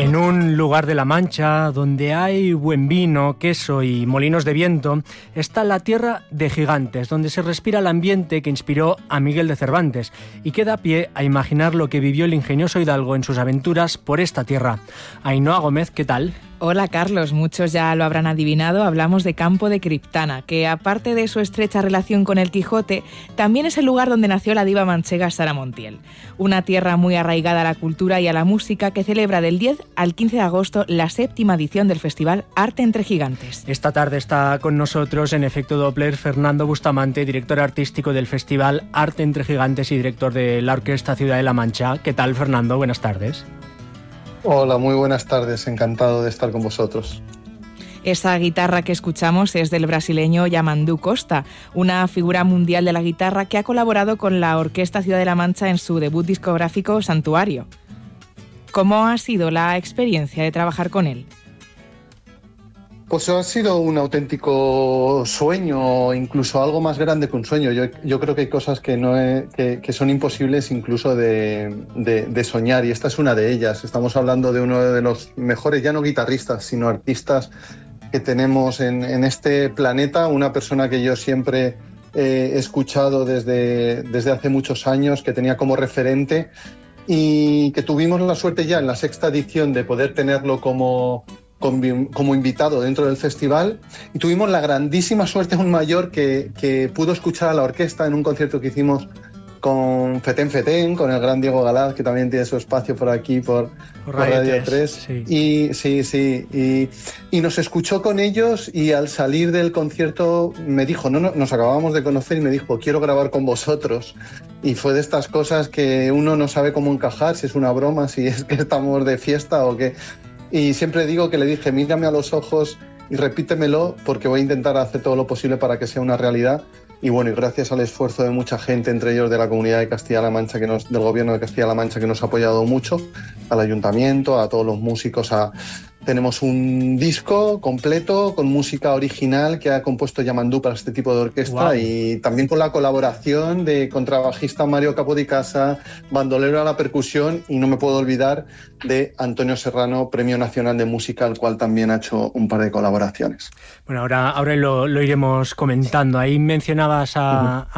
En un lugar de la Mancha, donde hay buen vino, queso y molinos de viento, está la Tierra de Gigantes, donde se respira el ambiente que inspiró a Miguel de Cervantes y que da pie a imaginar lo que vivió el ingenioso hidalgo en sus aventuras por esta tierra. Ainhoa Gómez, ¿qué tal? Hola Carlos, muchos ya lo habrán adivinado, hablamos de Campo de Criptana, que aparte de su estrecha relación con el Quijote, también es el lugar donde nació la diva manchega Sara Montiel. Una tierra muy arraigada a la cultura y a la música que celebra del 10 al 15 de agosto la 7ª edición del festival Arte entre Gigantes. Esta tarde está con nosotros en Efecto Doppler Fernando Bustamante, director artístico del festival Arte entre Gigantes y director de la Orquesta Ciudad de la Mancha. ¿Qué tal, Fernando? Buenas tardes. Hola, muy buenas tardes, encantado de estar con vosotros. Esa guitarra que escuchamos es del brasileño Yamandu Costa, una figura mundial de la guitarra que ha colaborado con la Orquesta Ciudad de la Mancha en su debut discográfico Santuario. ¿Cómo ha sido la experiencia de trabajar con él? Pues ha sido un auténtico sueño, incluso algo más grande que un sueño. Yo creo que hay cosas que son imposibles incluso de soñar, y esta es una de ellas. Estamos hablando de uno de los mejores, ya no guitarristas, sino artistas que tenemos en este planeta, una persona que yo siempre he escuchado desde hace muchos años, que tenía como referente, y que tuvimos la suerte ya en la 6ª edición de poder tenerlo como invitado dentro del festival, y tuvimos la grandísima suerte aún mayor que pudo escuchar a la orquesta en un concierto que hicimos con Fetén Fetén, con el gran Diego Galaz, que también tiene su espacio por aquí, por Radio 3. Sí. Y nos escuchó con ellos, y al salir del concierto me dijo, nos acabábamos de conocer, y me dijo, quiero grabar con vosotros. Y fue de estas cosas que uno no sabe cómo encajar, si es una broma, si es que estamos de fiesta o qué. Y siempre digo que le dije, mírame a los ojos y repítemelo, porque voy a intentar hacer todo lo posible para que sea una realidad. Y bueno, y gracias al esfuerzo de mucha gente, entre ellos de la comunidad de Castilla-La Mancha, del gobierno de Castilla-La Mancha, que nos ha apoyado mucho, al ayuntamiento, a todos los músicos, tenemos un disco completo con música original que ha compuesto Yamandu para este tipo de orquesta. Wow. Y también con la colaboración de contrabajista Mario Capodicasa, bandolero a la percusión, y no me puedo olvidar de Antonio Serrano, Premio Nacional de Música, al cual también ha hecho un par de colaboraciones. Bueno, ahora lo iremos comentando. Ahí mencionabas a